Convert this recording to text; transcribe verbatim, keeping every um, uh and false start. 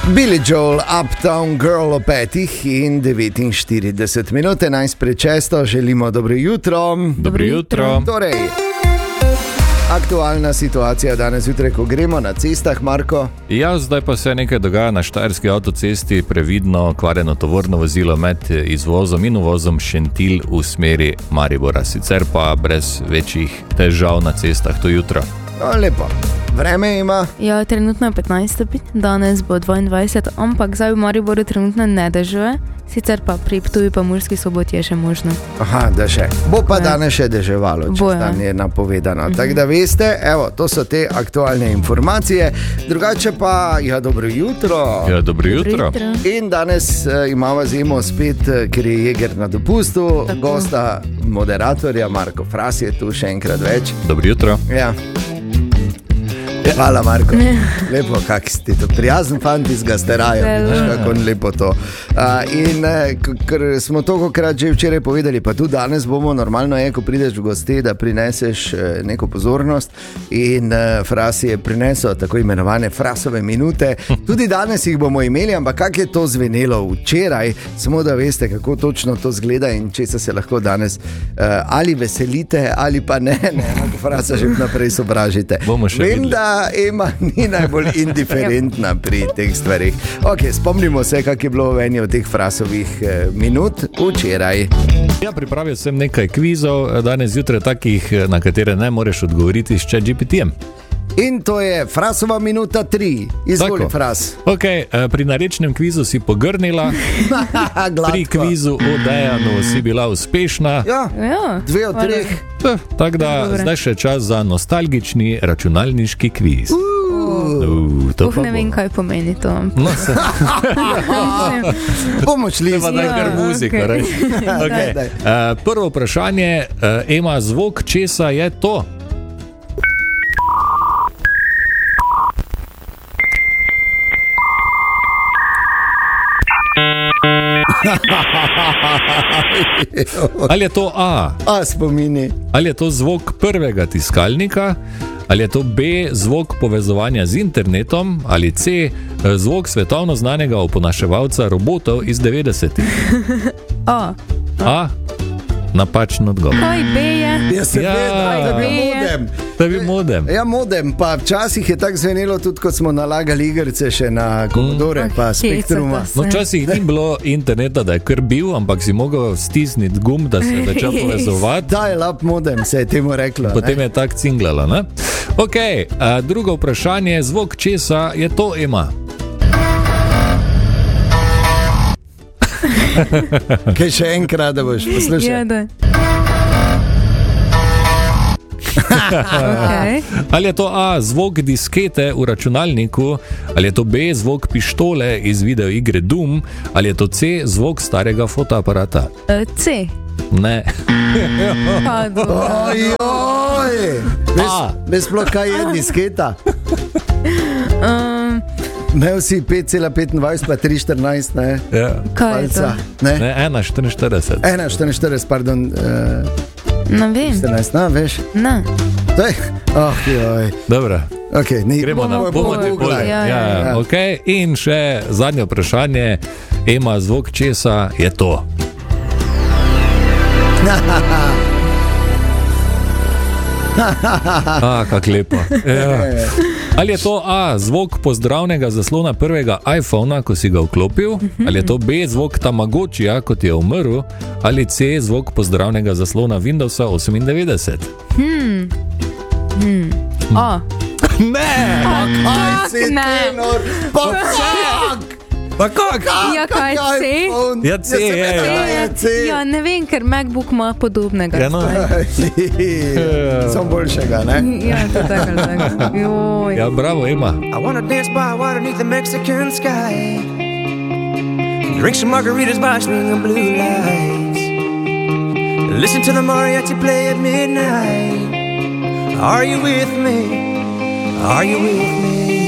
Billy Joel, Uptown Girl o petih in devetinštirideset minut, enajst pred šesto, želimo dobro jutro. Dobro jutro. Torej, aktualna situacija danes jutraj, ko gremo na cestah, Marko. Ja, zdaj pa se nekaj dogaja na štajerski avtocesti, previdno kvarjeno tovorno vozilo med izvozom in uvozom Šentilj v smeri Maribora, sicer pa brez večjih težav na cestah to jutro. No, lepo. Vreme ima? Ja, trenutno je petnajst stopinj, danes bo dvaindvajset, ampak zdaj v Mariboru trenutno ne dežuje, sicer pa pri Ptuju pa Murski Soboti je še možno. Aha, da še. Bo pa Ja. danes še deževalo, če Bo, ja. stanje je napovedano. Mm-hmm. Tako da veste, evo, to so te aktualne informacije. Drugače pa, ja, dobro jutro. Ja, dobro jutro. Dobro jutro. In danes uh, imamo zimo spet, uh, ker je Jeger na dopustu, Tako. gosta moderatorja Marko Fras je tu še enkrat več. Dobro jutro. Ja. Hvala, Marko. Lepo, kak ste to prijazen fant iz Gasteraja, Zelo. vidiš, kako on lepo to. Uh, in uh, k- ker smo tolikokrat že včeraj povedali, pa tudi danes bomo, normalno je, ko prideš v goste, da prineseš uh, neko pozornost in uh, Fras je prinesel tako imenovane Frasove minute. Tudi danes jih bomo imeli, ampak kak je to zvenelo včeraj, samo da veste, kako točno to zgleda in česa se lahko danes uh, ali veselite, ali pa ne, ne, ampak Frasa že naprej sobražite. Bomo še Vem, videli. da Ema ni najbolj indiferentna pri teh stvarih. Ok, spomnimo se, kak je bilo v eni od teh Frasovih eh, minut včeraj. Ja, pripravil sem nekaj kvizov, danes zjutraj takih, na katere ne moreš odgovoriti s ChatGPT-jem. In to je Frasova minuta tri. Izvoli, Tako. Fras. Ok, pri narečnem kvizu si pogrnila, pri Gladko. kvizu o Dejanu si bila uspešna. Ja, Ja, dve od treh. Eh, Tako da Dobro. zdaj še čas za nostalgični računalniški kviz. Uh, to Uf, pa ne bo. vem, kaj pomeni to. No, se, Bomo šli pa z daj Ja, kar muziko. okej. Okay. Okay. Daj, daj. Uh, prvo vprašanje, uh, Ema, zvok česa je to? Ali je to A? A, spomini. Ali je to zvok prvega tiskalnika, ali je to B, zvok povezovanja z internetom, ali C, zvok svetovno znanega oponaševalca robotov iz devetdesetih. A, A, napačen odgovor. kaj B je? Ja, se Ja. vedno, da Ja. modem. Da bi modem. Ja, modem, pa včasih je tako zvenelo, tudi ko smo nalagali igrice še na Commodore, Ah, pa Spektruma. hecata se. No, včasih ni bilo interneta, da je kar bil, ampak si mogel stisniti gumb, da se je začel povezovati. Da je lap modem, se je temu reklo. Potem ne? je tako cinglalo. Ne? Ok, a, drugo vprašanje, zvok česa je to, Ema? Kaj še enkrat, da boš poslušal? Ja, da. Okay. Ali je to A, zvok diskete v računalniku, ali je to B, zvok pištole iz videoigre Doom, ali je to C, zvok starega fotoaparata? Uh, C. Ne. Padlo. Ojoj! Veš, A. veš sploh kaj je disketa? Um, Imel si pet cela petindvajset pa tri štirinajst, ne? Ja. kaj je to? Palca, ne? Ne, ena štiriinštirideset. ena štiriinštirideset, pardon, uh, Ne vem. štirinajst, no, veš? Ne. Daj, oh, joj. Dobro, Okay, ni, gremo na Bomo bomo pogooglali. pogledali. Ja, Ja, ja, ja. ja. Okay. In še zadnje vprašanje, Ema, zvok česa je to? A, kak lepo. Ja. Ali je to A, zvok pozdravnega zaslona prvega iPhona, ko si ga vklopil, ali je to B, zvok Tamagotchija, kot je umrl, ali C, zvok pozdravnega zaslona Windowsa osemindevetdeset. A. Ne! Kaj si ne. tenor? Pa čak! Pa kak? Ja, kaj C? iPhone? Ja, C je, seveda, ja. je C. Ja, ne vem, ker MacBook ima podobnega. Ja, no. Sem boljšega, ne? Ja, to je tako, tako. Joj. Ja, bravo, Ema. I wanna dance by water beneath the Mexican sky. Drink some margaritas by swinging blue lights. Listen to the mariachi play at midnight. Are you with me? Are you with me?